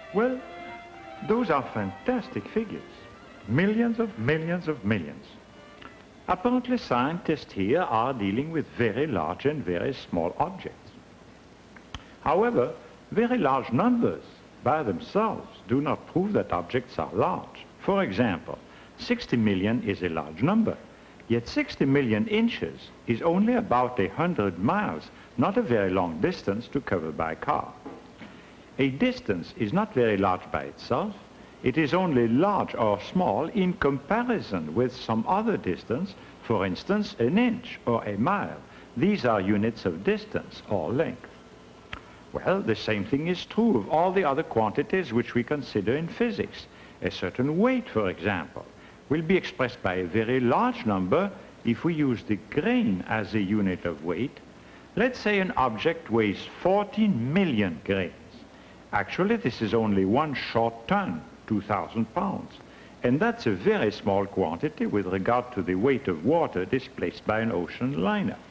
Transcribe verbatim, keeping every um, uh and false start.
Well, those are fantastic figures. Millions of millions of millions. Apparently, scientists here are dealing with very large and very small objects. However, very large numbers by themselves do not prove that objects are large. For example, sixty million is a large number, yet sixty million inches is only about a hundred miles, not a very long distance to cover by car. A distance is not very large by itself. It is only large or small in comparison with some other distance, for instance, an inch or a mile. These are units of distance or length. Well, the same thing is true of all the other quantities which we consider in physics. A certain weight, for example, will be expressed by a very large number if we use the grain as a unit of weight. Let's say an object weighs fourteen million grains. Actually, this is only one short ton, two thousand pounds. And that's a very small quantity with regard to the weight of water displaced by an ocean liner.